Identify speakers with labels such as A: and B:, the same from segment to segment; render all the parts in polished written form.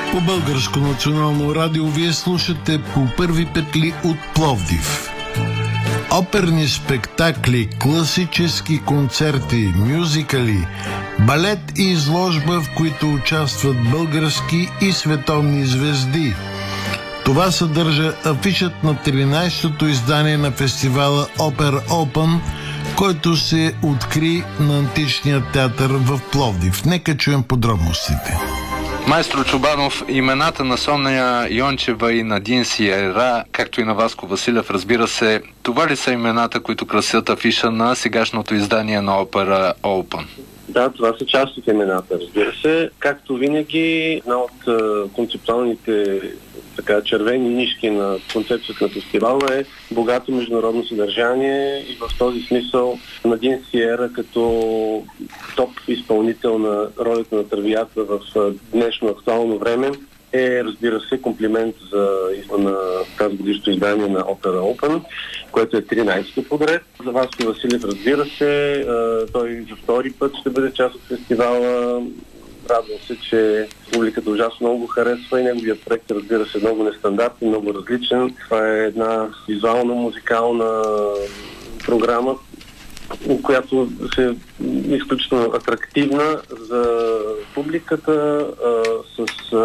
A: По Българско национално радио вие слушате по първи петли от Пловдив. Оперни спектакли, класически концерти, мюзикали, балет и изложба, в които участват български и световни звезди. Това съдържа афишът на 13-то издание на фестивала Opera Open, който се откри на Античния театър в Пловдив. Нека чуем подробностите.
B: Майстор Чубанов, имената на Соня Йончева и на Дин Сиера, както и на Васко Василев, разбира се, това ли са имената, които красят афиша на сегашното издание на Opera Open?
C: Да, това са част от имената, разбира се. Както винаги, една от концептуалните червени нишки на концепцията на фестивала е богато международно съдържание и в този смисъл Надин Сиера като топ изпълнител на ролята на Травията в днешно актуално време е, разбира се, комплимент на тази годишното издание на Opera Open, което е 13-то подред. За Васко Василев, разбира се, той за втори път ще бъде част от фестивала. Радвам се, че публиката ужасно много го харесва и неговият проект, разбира се, много нестандартен, много различен. Това е една визуална, музикална програма, която е изключително атрактивна за публиката, с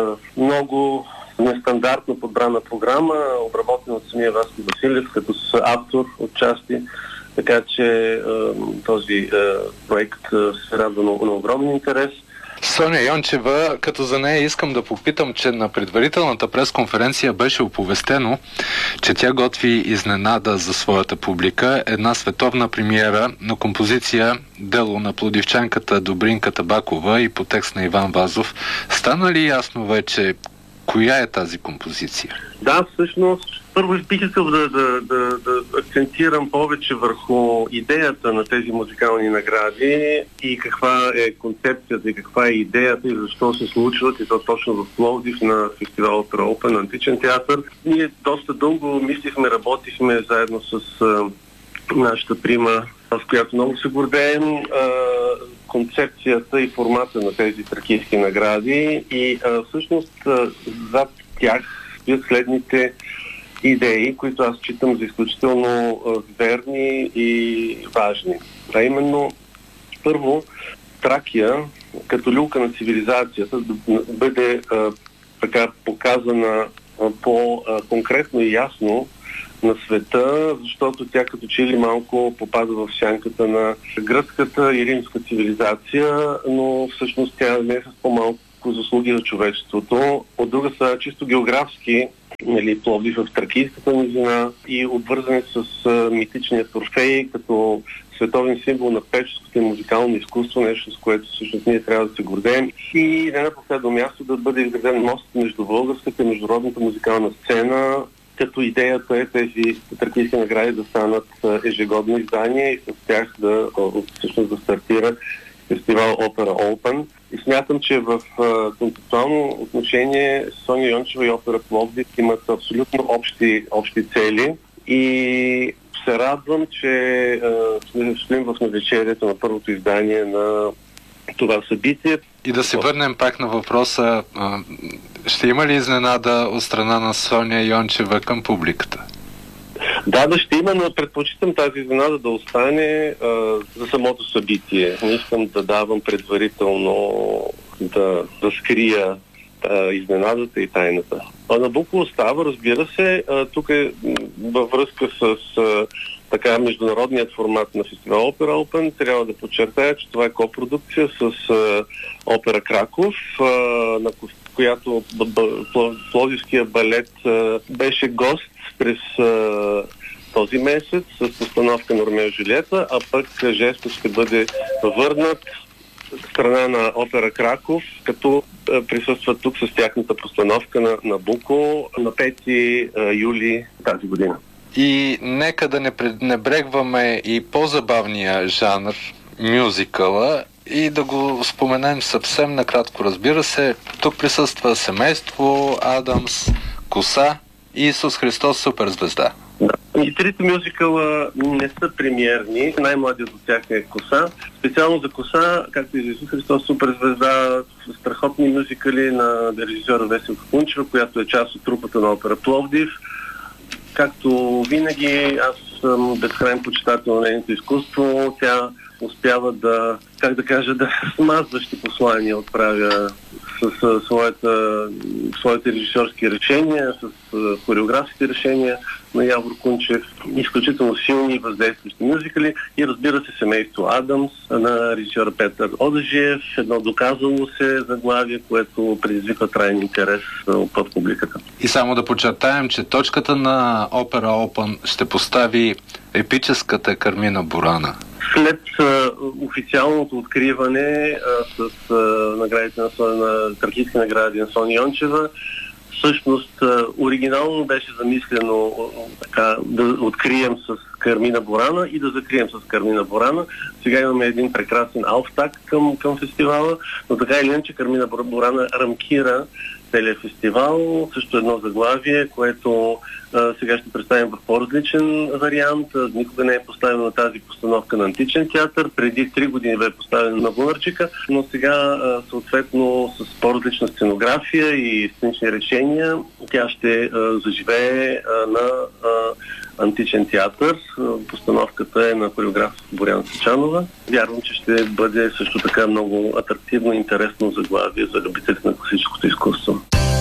C: много нестандартно подбрана програма, обработена от самия Васко Василев, като с автор отчасти. Така че този проект се радва на огромен интерес.
B: Соня Йончева, като за нея искам да попитам, че на предварителната пресконференция беше оповестено, че тя готви изненада за своята публика, една световна премиера на композиция дело на пловдивчанката Добринка Табакова и по текст на Иван Вазов. Стана ли ясно вече коя е тази композиция?
C: Да, всъщност, първо бих искал да акцентирам повече върху идеята на тези музикални награди и каква е концепцията и каква е идеята и защо се случват и то точно в Пловдив на фестивал Opera Open на Античен театър. Ние доста дълго мислихме, работихме заедно с нашата прима, с която много се гордеем, концепцията и формата на тези тракийски награди и всъщност зад тях стоят следните идеи, които аз считам за изключително верни и важни. А именно, първо, Тракия като люлка на цивилизацията да бъде така показана по-конкретно и ясно на света, защото тя като че ли малко попада в сянката на гръцката и римска цивилизация, но всъщност тя не е с по-малко заслуги на човечеството. От друга са чисто географски, Пловдив в Тракийската низина и обвързани с митичния Торфей като световен символ на певческото и музикално изкуство, нещо с което всъщност ние трябва да се гордеем. И не на последно място да бъде изграден мост между българската и международната музикална сцена, като идеята е тези тракийски награди да станат ежегодни издания и с тях всъщност да стартира фестивал Opera Open. И смятам, че в концептуално отношение Соня Йончева и Опера Пловдив имат абсолютно общи цели и се радвам, че сме в навечерието на първото издание на това събитие.
B: И да се върнем пак на въпроса, ще има ли изненада от страна на Соня Йончева към публиката?
C: Да, ще има, но предпочитам тази изненада да остане за самото събитие. Не искам да давам предварително да скрия изненадата и тайната. Набуко остава, разбира се, тук е във връзка с така международният формат на фестивал Opera Open. Трябва да подчертая, че това е копродукция с Опера Краков, на която Пловдивския балет беше гост през този месец с постановка на Ромео и Джулиета, а пък жестът ще бъде върнат в страна на Опера Краков, като присъства тук с тяхната постановка на Набуко на 5 юли тази година.
B: И нека да не пренебрегваме и по-забавния жанр, мюзикъла, и да го споменем съвсем накратко, разбира се. Тук присъства Семейство, Адамс, Коса и Исус Христос суперзвезда.
C: Да, И трите мюзикъла не са премиерни. Най-младият от тях е Коса. Специално за Коса, както и за Исус Христос, суперзвезда, страхотни мюзикали на режисьора Веселка Кунчева, която е част от трупата на опера Пловдив. Както винаги, аз съм безкрайен почитател на нейното изкуство. Тя успява да смазващи послания отправя с своите режисьорски решения, с хореографски решения на Явор Кунчев, изключително силни и въздействащи мюзикали и разбира се Семейство Адамс на режисьора Петър Одежиев, едно доказало се заглавие, което предизвиква траен интерес от публиката.
B: И само да подчертаем, че точката на Опера Open ще постави епическата Кармина Бурана.
C: След официалното откриване с наградите на тракийски награди на Соня Йончева, всъщност оригинално беше замислено да открием с Кармина Бурана и да закрием с Кармина Бурана. Сега имаме един прекрасен ауфтак към фестивала, но така или иначе Кармина Бурана рамкира целият фестивал, също едно заглавие, което сега ще представим в по-различен вариант. Никога не е поставено на тази постановка на Античен театър. Преди 3 години бе поставено на Бунарчика, но сега съответно с по-различна сценография и сценични решения тя ще заживее на Античен театър. Постановката е на хореограф Боряна Сичанова. Вярвам, че ще бъде също така много атрактивно и интересно заглавие за любителите на класическото изкуство.